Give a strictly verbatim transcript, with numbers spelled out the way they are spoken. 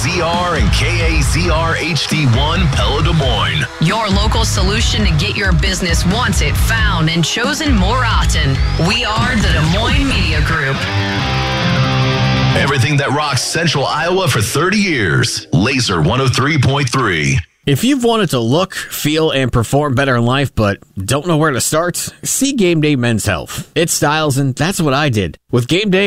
Z R and K A Z R H D one Pella Des Moines. Your local solution to get your business wanted, found, and chosen more often. We are the Des Moines Media Group. Everything that rocks Central Iowa for thirty years. Laser one oh three point three. If you've wanted to look, feel, and perform better in life but don't know where to start, see Game Day Men's Health. It styles, and that's what I did. With Game Day,